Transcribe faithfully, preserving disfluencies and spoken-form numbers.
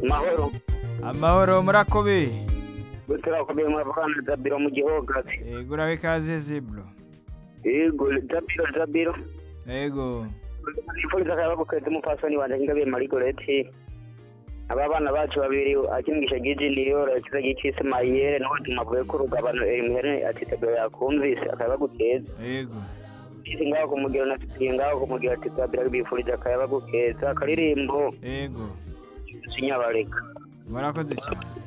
Mahoro. Amahoro murakobe. Gutera ko bema bana Zabiro mu gihogazi. Yego urabe kaze zibro. Yego Zabiro Zabiro. Yego. Ifuza kaba bukete mu pasoni wanje ngabe Marigoleti. Aba bana bacu babiri akingisha giji niyo rakiza gikise mayere no tumavuye ku rugabano emuhere atitebe yakumvise akaba guteza. Yego. Singaho kumugira na singaho kumugira ati Zabiro bifurije akaba gukeza karirimbo. Yego. Sinyabareka. Murakoze cyane.